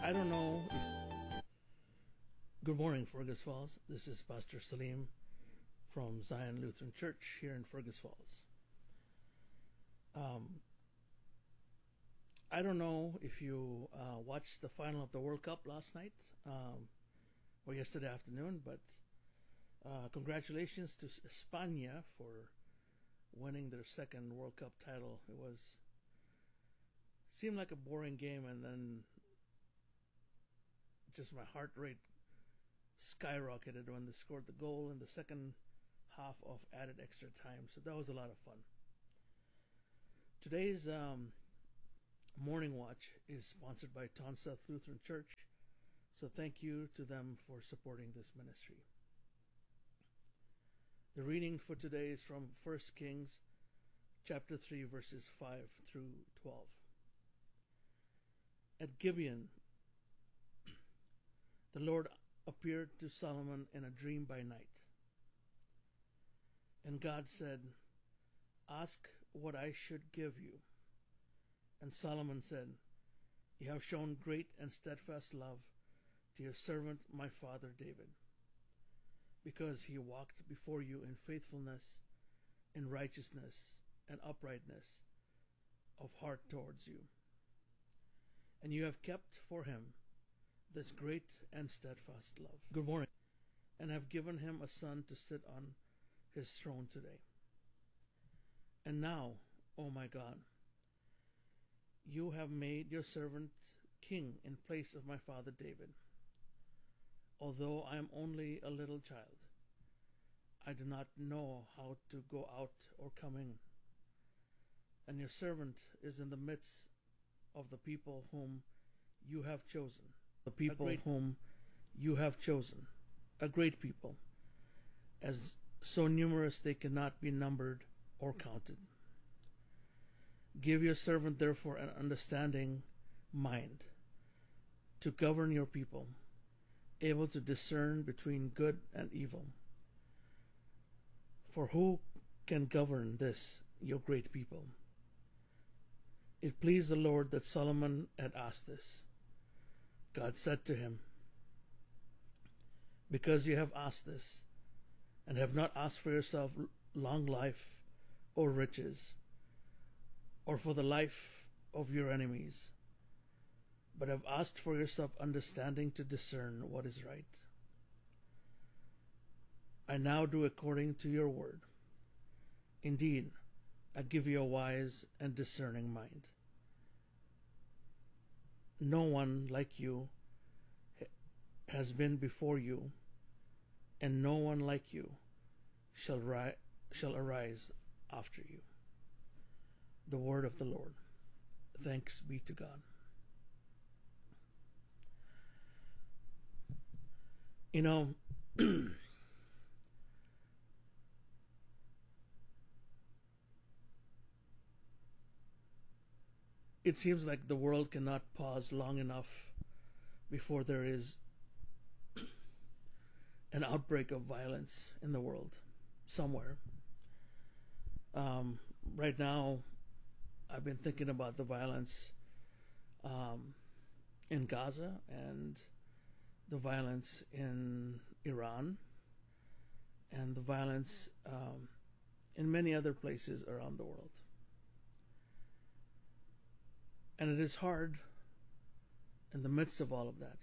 I don't know. Good morning, Fergus Falls. This is Pastor Salim from Zion Lutheran Church here in Fergus Falls. I don't know if you watched the final of the World Cup last night or yesterday afternoon, but congratulations to España for winning their second World Cup title. Seemed like a boring game, and then just my heart rate skyrocketed when they scored the goal in the second half of added extra time. So that was a lot of fun. Today's morning watch is sponsored by Tonseth Lutheran Church. So thank you to them for supporting this ministry. The reading for today is from 1 Kings chapter 3 verses 5 through 12. At Gibeon, the Lord appeared to Solomon in a dream by night. And God said, "Ask what I should give you." And Solomon said, "You have shown great and steadfast love to your servant my father David, because he walked before you in faithfulness, in righteousness, and uprightness of heart towards you. And you have kept for him this great and steadfast love." Good morning. "And have given him a son to sit on his throne today. And now, O my God, you have made your servant king in place of my father David. Although I am only a little child, I do not know how to go out or come in. And your servant is in the midst of the people whom you have chosen. Whom you have chosen, a great people, as so numerous they cannot be numbered or counted. Give your servant therefore an understanding mind to govern your people, able to discern between good and evil. For who can govern this, your great people?" It pleased the Lord that Solomon had asked this. God said to him, "Because you have asked this, and have not asked for yourself long life or riches, or for the life of your enemies, but have asked for yourself understanding to discern what is right. I now do according to your word. Indeed, I give you a wise and discerning mind. No one like you has been before you, and no one like you shall arise after you." The word of the Lord. Thanks be to God. You know, it seems like the world cannot pause long enough before there is an outbreak of violence in the world somewhere. Right now, I've been thinking about the violence in Gaza and the violence in Iran and the violence in many other places around the world. And it is hard in the midst of all of that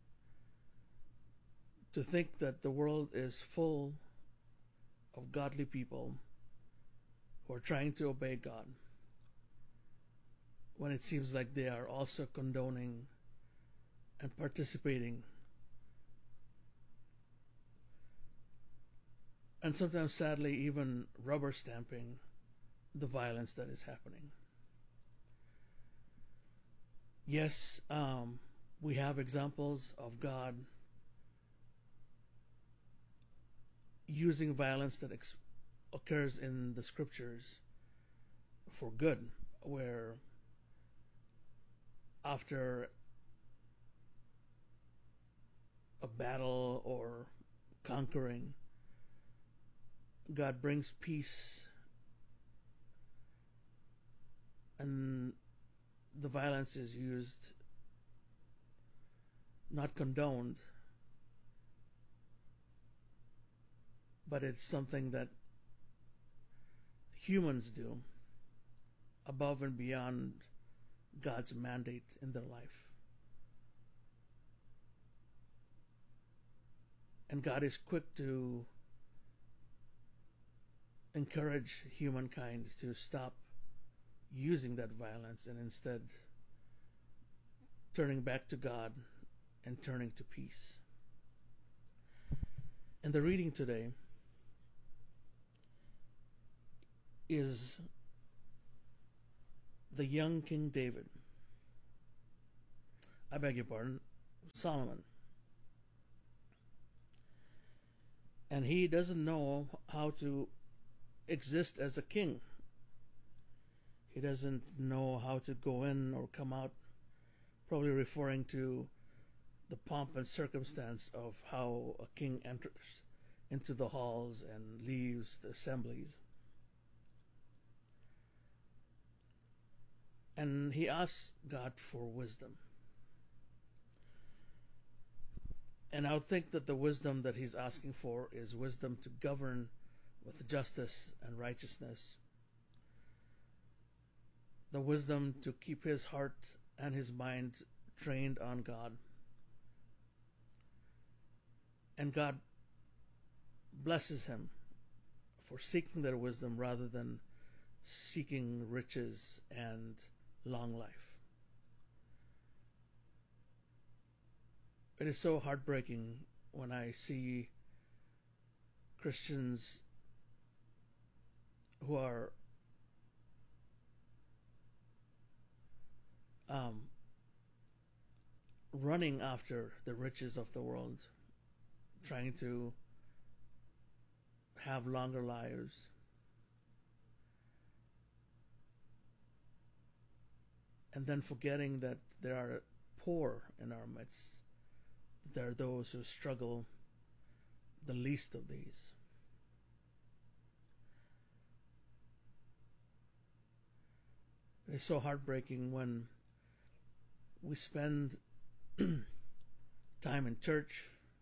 to think that the world is full of godly people who are trying to obey God, when it seems like they are also condoning and participating, and sometimes sadly even rubber stamping the violence that is happening. Yes, we have examples of God using violence that occurs in the scriptures for good, where after a battle or conquering, God brings peace, and the violence is used not condoned, but it's something that humans do above and beyond God's mandate in their life. And God is quick to encourage humankind to stop using that violence and instead turning back to God and turning to peace. And the reading today is the young King David. I beg your pardon, Solomon. And he doesn't know how to exist as a king. He doesn't know how to go in or come out, probably referring to the pomp and circumstance of how a king enters into the halls and leaves the assemblies. And he asks God for wisdom. And I would think that the wisdom that he's asking for is wisdom to govern with justice and righteousness. The wisdom to keep his heart and his mind trained on God. And God blesses him for seeking that wisdom rather than seeking riches and long life. It is so heartbreaking when I see Christians who are running after the riches of the world, trying to have longer lives, and then forgetting that there are poor in our midst. There are those who struggle the least of these. It's so heartbreaking when we spend time in church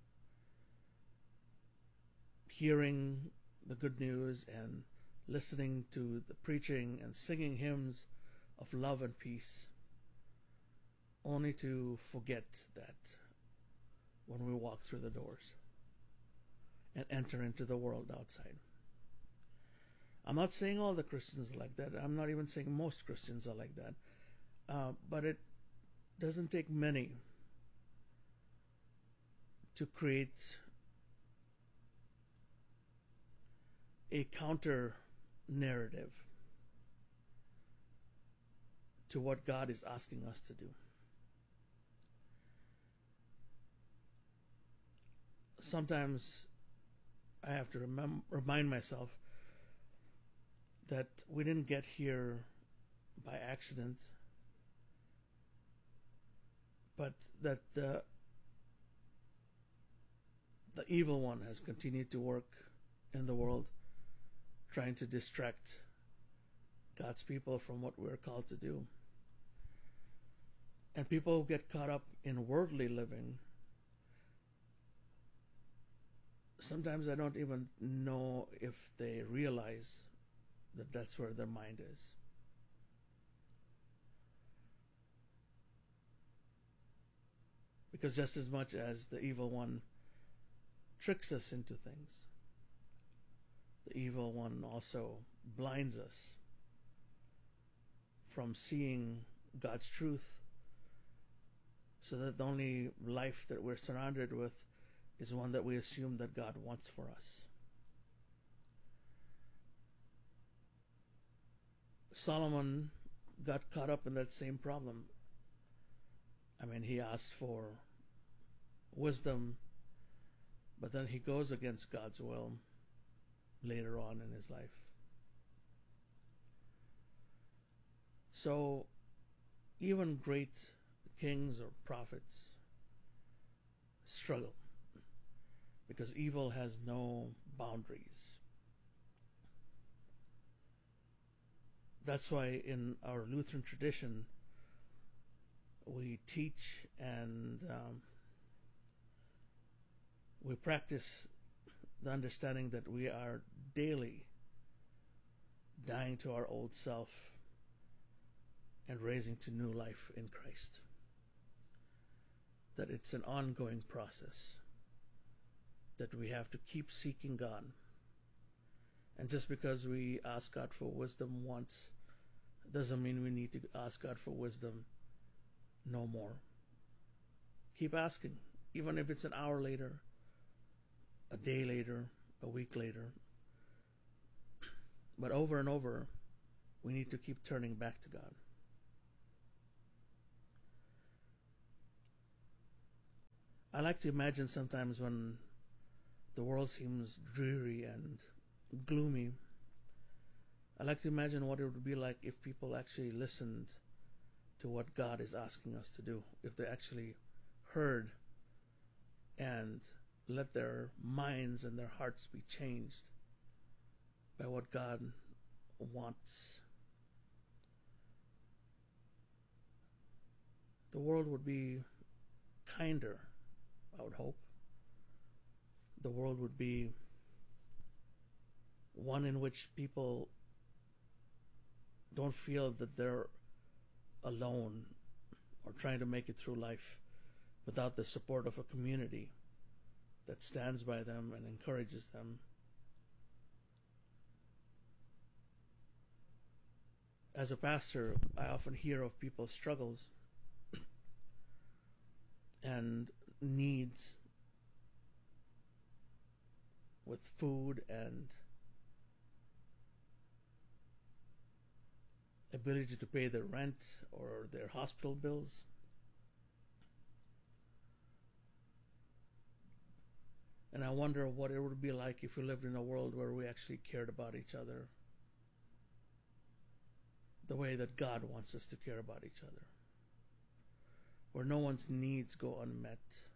hearing the good news and listening to the preaching and singing hymns of love and peace, only to forget that when we walk through the doors and enter into the world outside. I'm not saying all the Christians are like that. I'm not even saying most Christians are like that. But it doesn't take many to create a counter narrative to what God is asking us to do. Sometimes I have to remind myself that we didn't get here by accident, but that the evil one has continued to work in the world, trying to distract God's people from what we're called to do. And people get caught up in worldly living. Sometimes I don't even know if they realize that that's where their mind is. Because just as much as the evil one tricks us into things, the evil one also blinds us from seeing God's truth, so that the only life that we're surrounded with is one that we assume that God wants for us. Solomon got caught up in that same problem. I mean, he asked for wisdom, but then he goes against God's will later on in his life. So, even great kings or prophets struggle because evil has no boundaries. That's why in our Lutheran tradition we teach and we practice the understanding that we are daily dying to our old self and raising to new life in Christ. That it's an ongoing process, that we have to keep seeking God. And just because we ask God for wisdom once doesn't mean we need to ask God for wisdom no more. Keep asking, even if it's an hour later, a day later, a week later. But over and over, we need to keep turning back to God. I like to imagine sometimes when the world seems dreary and gloomy, I like to imagine what it would be like if people actually listened to what God is asking us to do, if they actually heard and let their minds and their hearts be changed by what God wants. The world would be kinder, I would hope. The world would be one in which people don't feel that they're alone or trying to make it through life without the support of a community that stands by them and encourages them. As a pastor, I often hear of people's struggles and needs with food and ability to pay their rent or their hospital bills. And I wonder what it would be like if we lived in a world where we actually cared about each other the way that God wants us to care about each other, where no one's needs go unmet.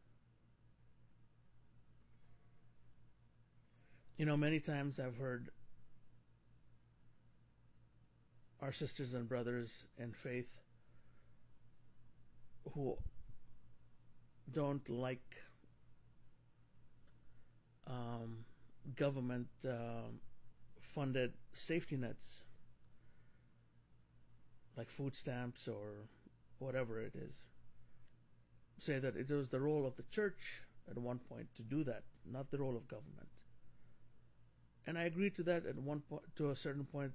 You know, many times I've heard our sisters and brothers in faith who don't like government funded safety nets like food stamps or whatever it is, say that it was the role of the church at one point to do that, not the role of government. And I agree to that at one point, to a certain point.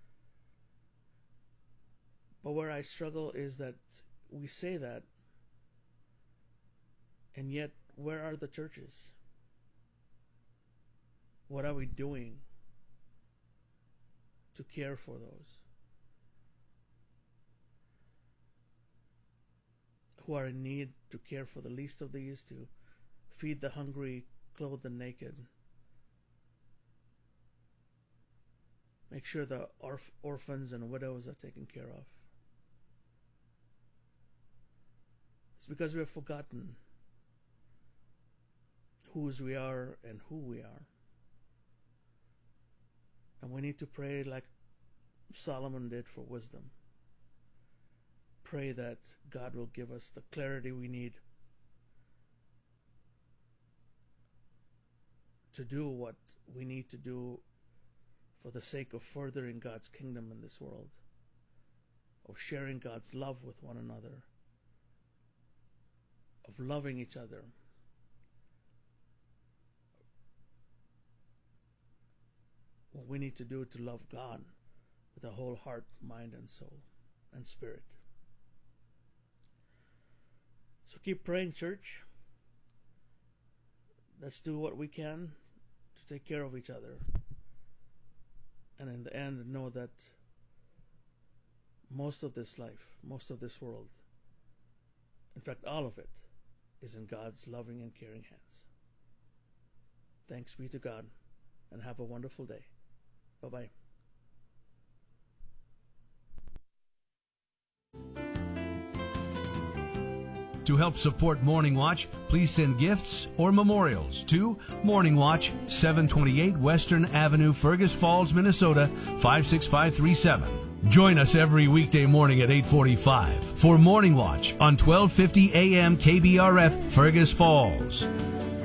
But where I struggle is that we say that, and yet where are the churches? What are we doing to care for those who are in need, to care for the least of these, to feed the hungry, clothe the naked, make sure the orphans and widows are taken care of? It's because we have forgotten whose we are and who we are. And we need to pray like Solomon did for wisdom. Pray that God will give us the clarity we need to do what we need to do for the sake of furthering God's kingdom in this world, of sharing God's love with one another, of loving each other, what we need to do to love God with a whole heart, mind, and soul, and spirit. So keep praying, church. Let's do what we can to take care of each other. And in the end, know that most of this life, most of this world, in fact, all of it, is in God's loving and caring hands. Thanks be to God, and have a wonderful day. Bye-bye. To help support Morning Watch, please send gifts or memorials to Morning Watch, 728 Western Avenue, Fergus Falls, Minnesota, 56537. Join us every weekday morning at 8:45 for Morning Watch on 1250 AM KBRF, Fergus Falls.